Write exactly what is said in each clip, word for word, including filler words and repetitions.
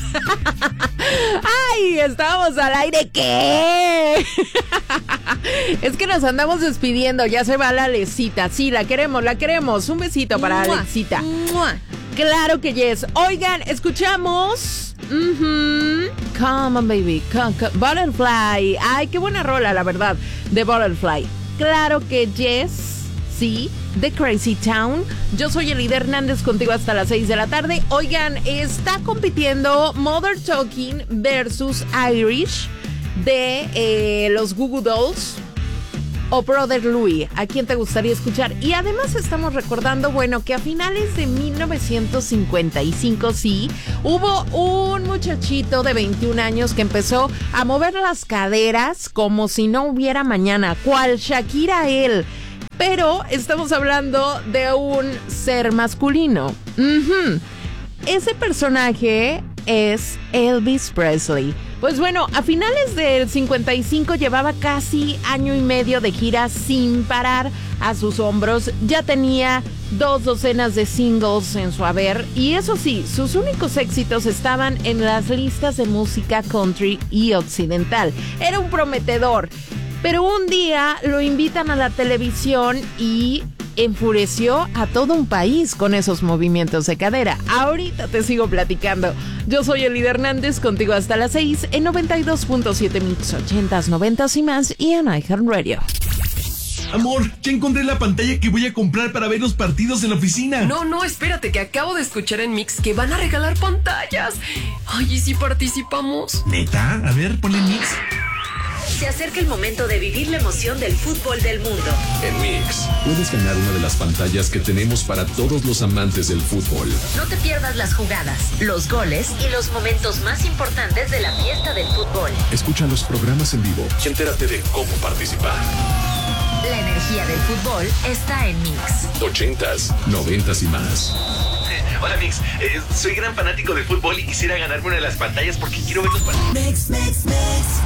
¡Ay! Estábamos al aire, ¿qué? Es que nos andamos despidiendo, ya se va la Alecita. Sí, la queremos, la queremos. Un besito para ¡Mua! Alecita. ¡Mua! Claro que yes. Oigan, escuchamos... Uh-huh. Come on, baby. Come, come. Butterfly. Ay, qué buena rola, la verdad, de Butterfly. Claro que yes. Sí, The Crazy Town. Yo soy Elida Hernández, contigo hasta las seis de la tarde. Oigan, está compitiendo Mother Talking versus Irish de eh, los Goo Goo Dolls o Brother Louie. ¿A quién te gustaría escuchar? Y además estamos recordando, bueno, que a finales de mil novecientos cincuenta y cinco, sí, hubo un muchachito de veintiún años que empezó a mover las caderas como si no hubiera mañana. ¿Cuál? Shakira él. Pero estamos hablando de un ser masculino. Uh-huh. Ese personaje es Elvis Presley. Pues bueno, a finales del cincuenta y cinco llevaba casi año y medio de gira sin parar a sus hombros. Ya tenía dos docenas de singles en su haber. Y eso sí, sus únicos éxitos estaban en las listas de música country y occidental. Era un prometedor. Pero un día lo invitan a la televisión y enfureció a todo un país con esos movimientos de cadera. Ahorita te sigo platicando. Yo soy Elida Hernández, contigo hasta las seis en noventa y dos punto siete Mix ochentas, noventas y más y en iHeartRadio. Amor, ya encontré la pantalla que voy a comprar para ver los partidos en la oficina. No, no, espérate, que acabo de escuchar en Mix que van a regalar pantallas. Ay, ¿y si participamos? ¿Neta? A ver, ponle Mix. Se acerca el momento de vivir la emoción del fútbol del mundo. En Mix, puedes ganar una de las pantallas que tenemos para todos los amantes del fútbol. No te pierdas las jugadas, los goles y los momentos más importantes de la fiesta del fútbol. Escucha los programas en vivo y entérate de cómo participar. La energía del fútbol está en Mix. Ochentas, noventas y más. Hola, Mix. Eh, soy gran fanático del fútbol y quisiera ganarme una de las pantallas porque quiero ver los partidos. Mix, mix, mix.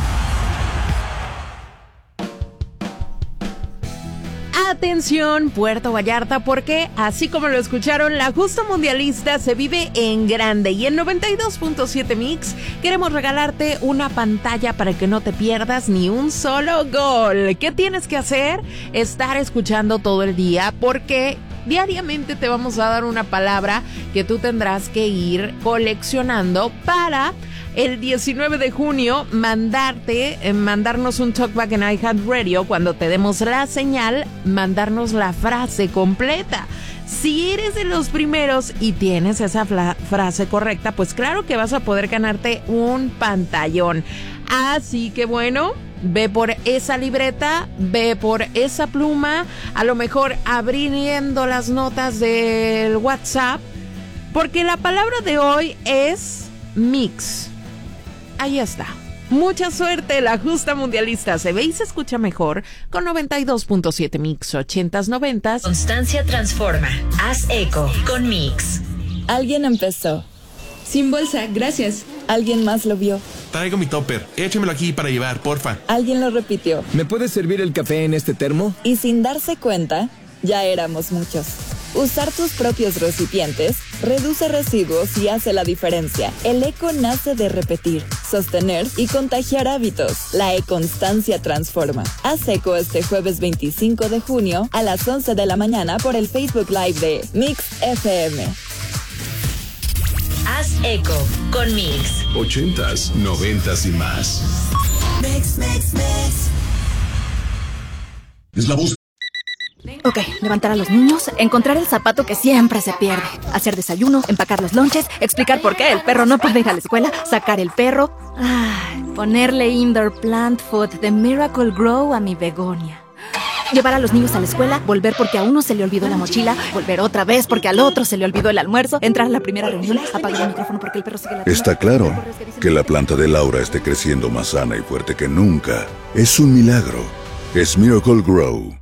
Atención, Puerto Vallarta, porque así como lo escucharon, la justa mundialista se vive en grande y en noventa y dos punto siete Mix queremos regalarte una pantalla para que no te pierdas ni un solo gol. ¿Qué tienes que hacer? Estar escuchando todo el día, porque diariamente te vamos a dar una palabra que tú tendrás que ir coleccionando para el diecinueve de junio mandarte, eh, mandarnos un talkback en iHeartRadio cuando te demos la señal, mandarnos la frase completa. Si eres de los primeros y tienes esa fla- frase correcta, pues claro que vas a poder ganarte un pantallón. Así que bueno, ve por esa libreta, ve por esa pluma, a lo mejor abriendo las notas del WhatsApp, porque la palabra de hoy es Mix. Ahí está. Mucha suerte, la justa mundialista se ve y se escucha mejor con noventa y dos punto siete Mix ochentas, noventas. Constancia transforma. Haz eco con Mix. Alguien empezó. Sin bolsa, gracias. Alguien más lo vio. Traigo mi topper. Échamelo aquí para llevar, porfa. Alguien lo repitió. ¿Me puedes servir el café en este termo? Y sin darse cuenta, ya éramos muchos. Usar tus propios recipientes reduce residuos y hace la diferencia. El eco nace de repetir, sostener y contagiar hábitos. La e-constancia transforma. Haz eco este jueves veinticinco de junio a las once de la mañana por el Facebook Live de Mix F M. Haz eco con Mix. Ochentas, noventas y más. Mix, mix, mix. Es la voz. Ok, levantar a los niños, encontrar el zapato que siempre se pierde, hacer desayuno, empacar los lonches, explicar por qué el perro no puede ir a la escuela, sacar el perro, ay, ponerle indoor plant food de Miracle Grow a mi begonia. Llevar a los niños a la escuela, volver porque a uno se le olvidó la mochila, volver otra vez porque al otro se le olvidó el almuerzo, entrar a la primera reunión, apagar el micrófono porque el perro sigue la... Está claro que la planta de Laura esté creciendo más sana y fuerte que nunca. Es un milagro. Es Miracle Grow.